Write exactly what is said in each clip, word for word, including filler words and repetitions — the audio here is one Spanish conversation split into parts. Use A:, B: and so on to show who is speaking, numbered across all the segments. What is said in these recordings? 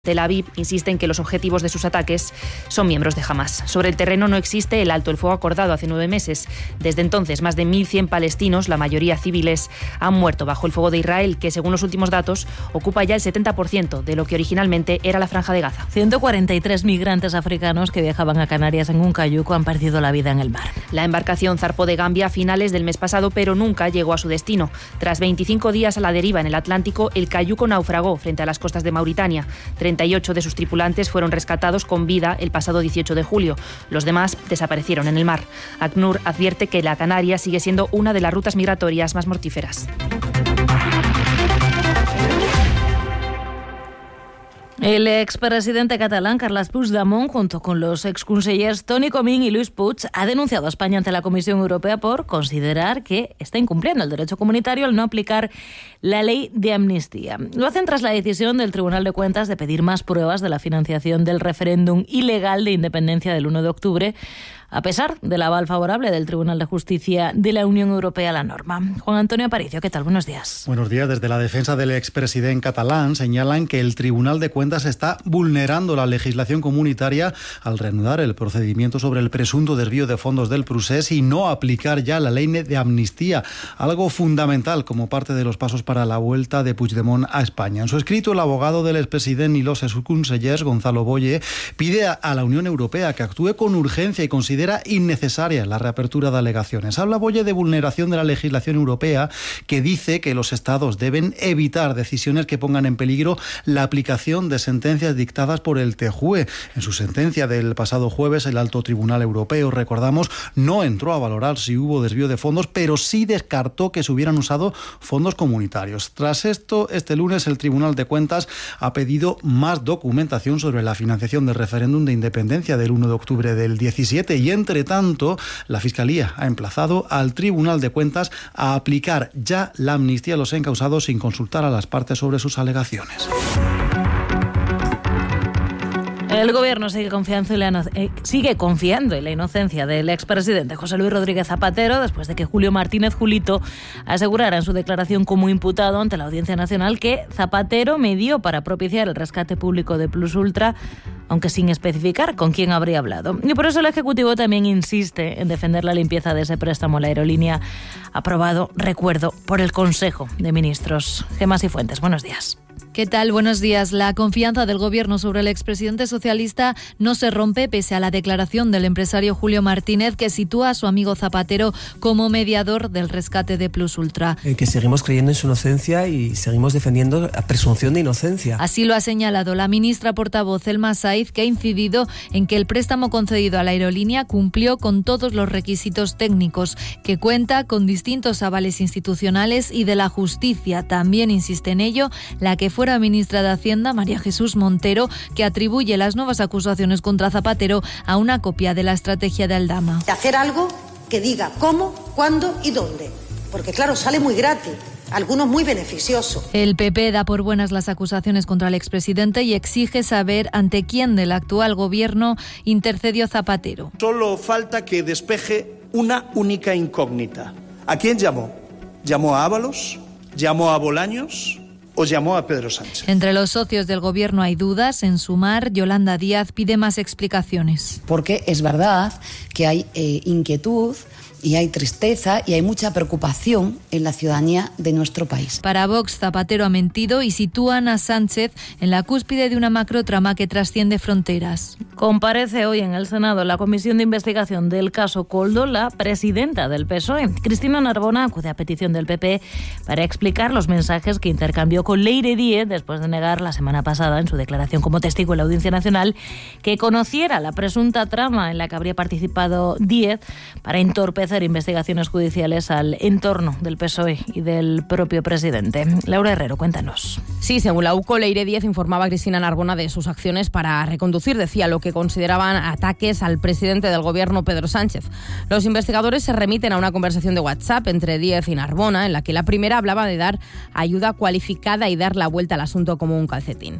A: Tel Aviv insiste en que los objetivos de sus ataques son miembros de Hamás. Sobre el terreno no existe el alto el fuego acordado hace nueve meses. Desde entonces, más de mil cien palestinos, la mayoría civiles, han muerto bajo el fuego de Israel, que según los últimos datos ocupa ya el setenta por ciento de lo que originalmente era la Franja de Gaza.
B: ciento cuarenta y tres migrantes africanos que viajaban a Canarias en un cayuco han perdido la vida en el mar.
A: La embarcación zarpó de Gambia a finales del mes pasado, pero nunca llegó a su destino. Tras veinticinco días a la deriva en el Atlántico, el cayuco naufragó frente a las costas de Mauritania. treinta y ocho de sus tripulantes fueron rescatados con vida el pasado dieciocho de julio. Los demás desaparecieron en el mar. ACNUR advierte que la Canaria sigue siendo una de las rutas migratorias más mortíferas.
B: El expresidente catalán Carles Puigdemont, junto con los exconsellers Toni Comín y Luis Puig, ha denunciado a España ante la Comisión Europea por considerar que está incumpliendo el derecho comunitario al no aplicar la ley de amnistía. Lo hacen tras la decisión del Tribunal de Cuentas de pedir más pruebas de la financiación del referéndum ilegal de independencia del uno de octubre, a pesar del aval favorable del Tribunal de Justicia de la Unión Europea a la norma. Juan Antonio Aparicio, ¿qué tal? Buenos días.
C: Buenos días. Desde la defensa del expresidente catalán señalan que el Tribunal de Cuentas está vulnerando la legislación comunitaria al reanudar el procedimiento sobre el presunto desvío de fondos del Procés y no aplicar ya la ley de amnistía, algo fundamental como parte de los pasos para la vuelta de Puigdemont a España. En su escrito, el abogado del expresidente y los exconsellers, Gonzalo Boye, pide a la Unión Europea que actúe con urgencia y considere Era innecesaria la reapertura de alegaciones. Habla Boye de vulneración de la legislación europea, que dice que los Estados deben evitar decisiones que pongan en peligro la aplicación de sentencias dictadas por el T J U E. En su sentencia del pasado jueves, el Alto Tribunal Europeo, recordamos, no entró a valorar si hubo desvío de fondos, pero sí descartó que se hubieran usado fondos comunitarios. Tras esto, este lunes el Tribunal de Cuentas ha pedido más documentación sobre la financiación del referéndum de independencia del uno de octubre del diecisiete y entre tanto, la Fiscalía ha emplazado al Tribunal de Cuentas a aplicar ya la amnistía a los encausados sin consultar a las partes sobre sus alegaciones.
B: El Gobierno sigue confiando, en la, eh, sigue confiando en la inocencia del expresidente José Luis Rodríguez Zapatero después de que Julio Martínez Julito asegurara en su declaración como imputado ante la Audiencia Nacional que Zapatero medió para propiciar el rescate público de Plus Ultra, aunque sin especificar con quién habría hablado. Y por eso el Ejecutivo también insiste en defender la limpieza de ese préstamo a la aerolínea aprobado, recuerdo, por el Consejo de Ministros. Gemma Cifuentes, buenos días.
D: ¿Qué tal? Buenos días. La confianza del Gobierno sobre el expresidente socialista no se rompe pese a la declaración del empresario Julio Martínez, que sitúa a su amigo Zapatero como mediador del rescate de Plus Ultra.
E: Eh, que seguimos creyendo en su inocencia y seguimos defendiendo la presunción de inocencia.
D: Así lo ha señalado la ministra portavoz Elma Saiz, que ha incidido en que el préstamo concedido a la aerolínea cumplió con todos los requisitos técnicos, que cuenta con distintos avales institucionales y de la justicia. También insiste en ello la que fuera ministra de Hacienda, María Jesús Montero, que atribuye las nuevas acusaciones contra Zapatero a una copia de la estrategia de Aldama.
F: De hacer algo que diga cómo, cuándo y dónde. Porque claro, sale muy gratis. Algunos muy beneficioso.
D: El P P da por buenas las acusaciones contra el expresidente y exige saber ante quién del actual gobierno intercedió Zapatero.
G: Solo falta que despeje una única incógnita. ¿A quién llamó? ¿Llamó a Ábalos? ¿Llamó a Bolaños? ¿O llamó a Pedro Sánchez?
D: Entre los socios del gobierno hay dudas. En Sumar, Yolanda Díaz pide más explicaciones.
H: Porque es verdad que hay eh, inquietud y hay tristeza y hay mucha preocupación en la ciudadanía de nuestro país.
D: Para Vox, Zapatero ha mentido y sitúan a Sánchez en la cúspide de una macrotrama que trasciende fronteras.
B: Comparece hoy en el Senado la Comisión de Investigación del caso Koldo la presidenta del P S O E. Cristina Narbona acude a petición del P P para explicar los mensajes que intercambió con Leire Díez después de negar la semana pasada en su declaración como testigo en la Audiencia Nacional que conociera la presunta trama en la que habría participado Díez para entorpecer investigaciones judiciales al entorno del P S O E y del propio presidente. Laura Herrero, cuéntanos.
I: Sí, según la U C O, Leire Díez informaba a Cristina Narbona de sus acciones para reconducir, decía, lo que consideraban ataques al presidente del gobierno, Pedro Sánchez. Los investigadores se remiten a una conversación de WhatsApp entre Díez y Narbona, en la que la primera hablaba de dar ayuda cualificada y dar la vuelta al asunto como un calcetín.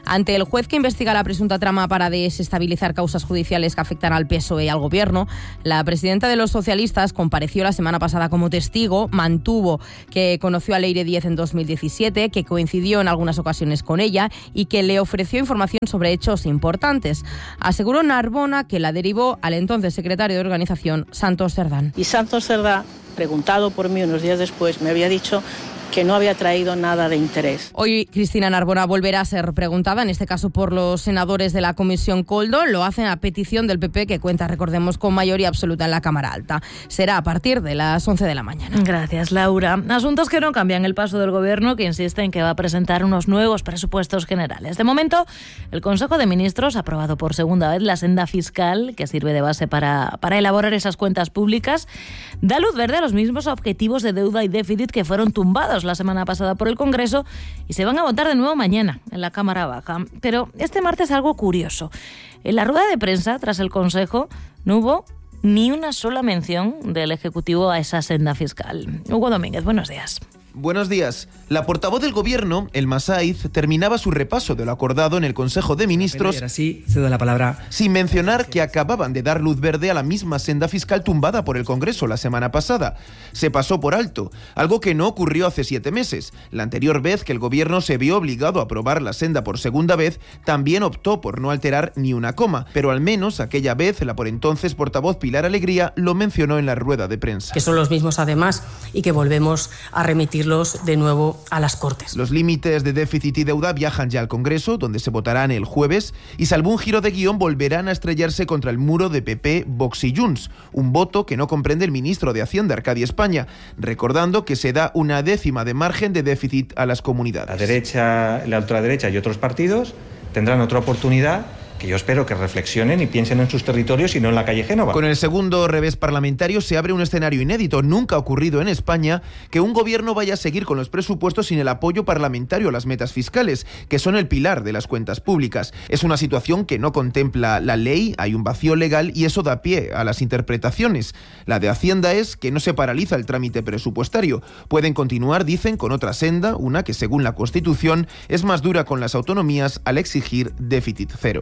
I: Ante el juez que investiga la presunta trama para desestabilizar causas judiciales que afectan al P S O E y al Gobierno, la presidenta de los socialistas compareció la semana pasada como testigo, mantuvo que conoció a Leire Díez en dos mil diecisiete, que coincidió en algunas ocasiones con ella y que le ofreció información sobre hechos importantes. Aseguró Narbona que la derivó al entonces secretario de organización, Santos Cerdán.
J: Y Santos Cerdán, preguntado por mí unos días después, me había dicho que no había traído nada de interés.
I: Hoy Cristina Narbona volverá a ser preguntada, en este caso por los senadores de la Comisión Koldo. Lo hacen a petición del P P, que cuenta, recordemos, con mayoría absoluta en la Cámara Alta. Será a partir de las once de la mañana.
B: Gracias, Laura. Asuntos que no cambian el paso del Gobierno, que insiste en que va a presentar unos nuevos presupuestos generales. De momento, el Consejo de Ministros ha aprobado por segunda vez la senda fiscal, que sirve de base para, para elaborar esas cuentas públicas. Da luz verde a los mismos objetivos de deuda y déficit que fueron tumbados la semana pasada por el Congreso y se van a votar de nuevo mañana en la Cámara Baja. Pero este martes algo curioso. En la rueda de prensa, tras el Consejo, no hubo ni una sola mención del Ejecutivo a esa senda fiscal. Hugo Domínguez, buenos días.
K: Buenos días. La portavoz del Gobierno, Elma Saiz, terminaba su repaso de lo acordado en el Consejo de Ministros.
E: Así cedo la palabra.
K: Sin mencionar que acababan de dar luz verde a la misma senda fiscal tumbada por el Congreso la semana pasada. Se pasó por alto, algo que no ocurrió hace siete meses. La anterior vez que el Gobierno se vio obligado a aprobar la senda por segunda vez, también optó por no alterar ni una coma. Pero al menos aquella vez la por entonces portavoz Pilar Alegría lo mencionó en la rueda de prensa.
L: Que son los mismos además y que volvemos a remitir de nuevo a las Cortes.
K: Los límites de déficit y deuda viajan ya al Congreso, donde se votarán el jueves, y salvo un giro de guión volverán a estrellarse contra el muro de P P, Vox y Junts, un voto que no comprende el ministro de Hacienda, Arcadi España, recordando que se da una décima de margen de déficit a las comunidades.
M: La derecha, la ultraderecha y otros partidos tendrán otra oportunidad, que yo espero que reflexionen y piensen en sus territorios y no en la calle Génova.
K: Con el segundo revés parlamentario se abre un escenario inédito. Nunca ha ocurrido en España que un gobierno vaya a seguir con los presupuestos sin el apoyo parlamentario a las metas fiscales, que son el pilar de las cuentas públicas. Es una situación que no contempla la ley, hay un vacío legal y eso da pie a las interpretaciones. La de Hacienda es que no se paraliza el trámite presupuestario. Pueden continuar, dicen, con otra senda, una que según la Constitución es más dura con las autonomías al exigir déficit cero.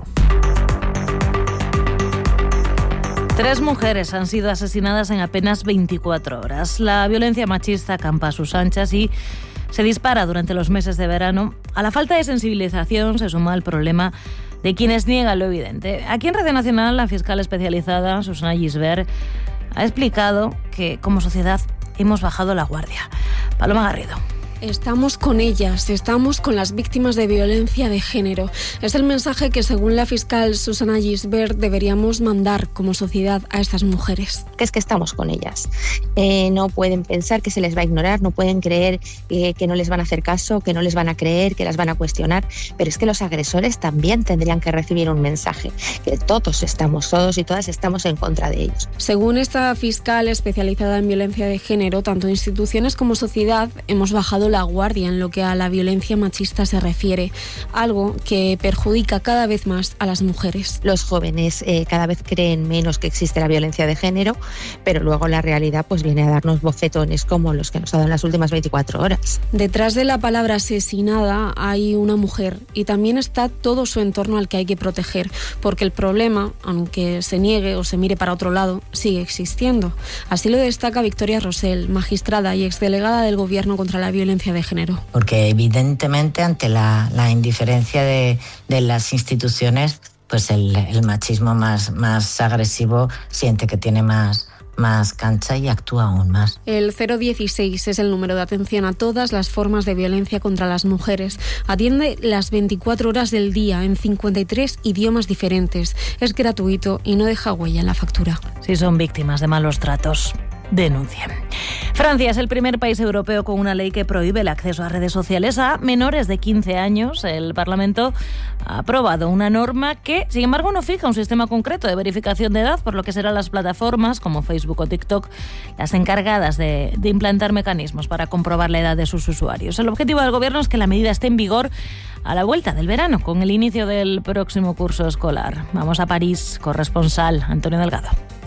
B: Tres mujeres han sido asesinadas en apenas veinticuatro horas. La violencia machista acampa a sus anchas y se dispara durante los meses de verano. A la falta de sensibilización se suma el problema de quienes niegan lo evidente. Aquí en Radio Nacional, la fiscal especializada, Susana Gisbert, ha explicado que como sociedad hemos bajado la guardia. Paloma Garrido.
N: Estamos con ellas, estamos con las víctimas de violencia de género. Es el mensaje que, según la fiscal Susana Gisbert, deberíamos mandar como sociedad a estas mujeres.
O: Que es que estamos con ellas. Eh, no pueden pensar que se les va a ignorar, no pueden creer eh, que no les van a hacer caso, que no les van a creer, que las van a cuestionar. Pero es que los agresores también tendrían que recibir un mensaje, que todos estamos, todos y todas estamos en contra de ellos.
N: Según esta fiscal especializada en violencia de género, tanto instituciones como sociedad hemos bajado la guardia en lo que a la violencia machista se refiere, algo que perjudica cada vez más a las mujeres.
O: Los jóvenes eh, cada vez creen menos que existe la violencia de género, pero luego la realidad pues viene a darnos bofetones como los que nos ha dado en las últimas veinticuatro horas.
N: Detrás de la palabra asesinada hay una mujer y también está todo su entorno al que hay que proteger, porque el problema, aunque se niegue o se mire para otro lado, sigue existiendo. Así lo destaca Victoria Rosell, magistrada y exdelegada del Gobierno contra la violencia de género.
P: Porque evidentemente ante la, la indiferencia de, de las instituciones, pues el, el machismo más, más agresivo siente que tiene más, más cancha y actúa aún más.
N: El cero dieciséis es el número de atención a todas las formas de violencia contra las mujeres. Atiende las veinticuatro horas del día en cincuenta y tres idiomas diferentes. Es gratuito y no deja huella en la factura.
B: Si son víctimas de malos tratos, denuncien. Francia es el primer país europeo con una ley que prohíbe el acceso a redes sociales a menores de quince años. El Parlamento ha aprobado una norma que, sin embargo, no fija un sistema concreto de verificación de edad, por lo que serán las plataformas como Facebook o TikTok las encargadas de, de implantar mecanismos para comprobar la edad de sus usuarios. El objetivo del Gobierno es que la medida esté en vigor a la vuelta del verano, con el inicio del próximo curso escolar. Vamos a París, corresponsal Antonio Delgado.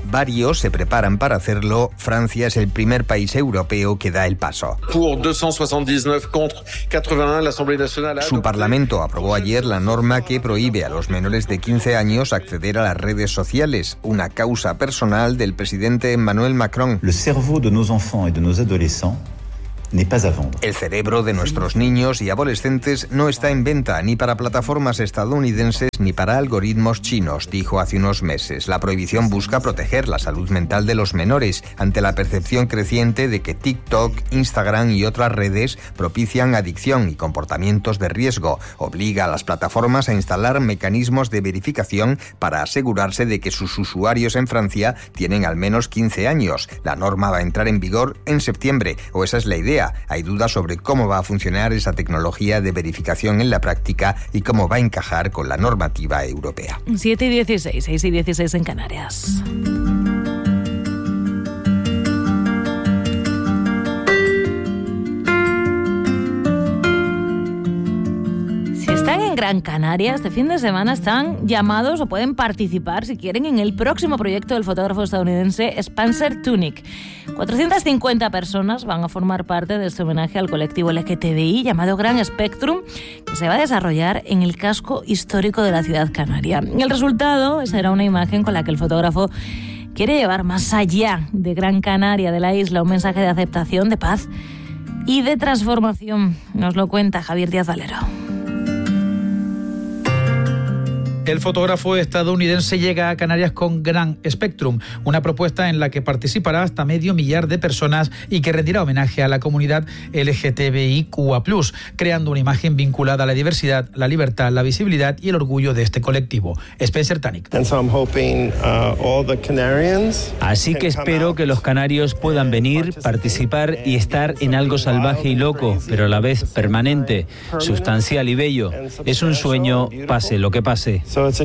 Q: Varios se preparan para hacerlo. Francia es el primer país europeo que da el paso. Su Parlamento aprobó ayer la norma que prohíbe a los menores de quince años acceder a las redes sociales, una causa personal del presidente Emmanuel Macron.
R: Le cerveau de nos enfants et de nos adolescents
Q: El cerebro de nuestros niños y adolescentes no está en venta ni para plataformas estadounidenses ni para algoritmos chinos, dijo hace unos meses. La prohibición busca proteger la salud mental de los menores ante la percepción creciente de que TikTok, Instagram y otras redes propician adicción y comportamientos de riesgo. Obliga a las plataformas a instalar mecanismos de verificación para asegurarse de que sus usuarios en Francia tienen al menos quince años. La norma va a entrar en vigor en septiembre, o esa es la idea. Hay dudas sobre cómo va a funcionar esa tecnología de verificación en la práctica y cómo va a encajar con la normativa europea.
B: siete y dieciséis, seis y dieciséis en Canarias. En Gran Canaria este fin de semana están llamados o pueden participar si quieren en el próximo proyecto del fotógrafo estadounidense Spencer Tunick. cuatrocientas cincuenta personas van a formar parte de este homenaje al colectivo L G T B I llamado Gran Spectrum, que se va a desarrollar en el casco histórico de la ciudad canaria. El resultado será una imagen con la que el fotógrafo quiere llevar más allá de Gran Canaria, de la isla, un mensaje de aceptación, de paz y de transformación. Nos lo cuenta Javier Díaz Valero.
S: El fotógrafo estadounidense llega a Canarias con Gran Spectrum, una propuesta en la que participará hasta medio millar de personas y que rendirá homenaje a la comunidad L G T B I Q A plus, creando una imagen vinculada a la diversidad, la libertad, la visibilidad y el orgullo de este colectivo. Spencer Tunick.
T: Así que espero que los canarios puedan venir, participar y estar en algo salvaje y loco, pero a la vez permanente, sustancial y bello. Es un sueño, pase lo que pase.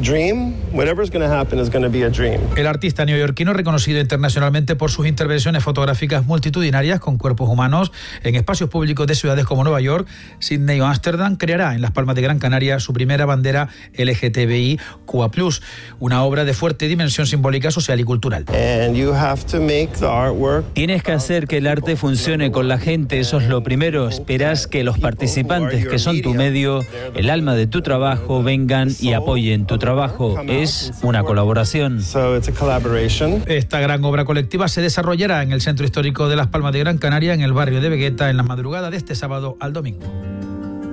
S: El artista neoyorquino, reconocido internacionalmente por sus intervenciones fotográficas multitudinarias con cuerpos humanos en espacios públicos de ciudades como Nueva York, Sydney o Ámsterdam, creará en Las Palmas de Gran Canaria su primera bandera L G T B I Q A plus, una obra de fuerte dimensión simbólica, social y cultural.
T: Tienes que hacer que el arte funcione con la gente, eso es lo primero. Esperas que los participantes, que son tu medio, el alma de tu trabajo, vengan y apoyen tu trabajo. Es una colaboración.
S: Esta gran obra colectiva se desarrollará en el Centro Histórico de Las Palmas de Gran Canaria, en el barrio de Vegueta, en la madrugada de este sábado al domingo.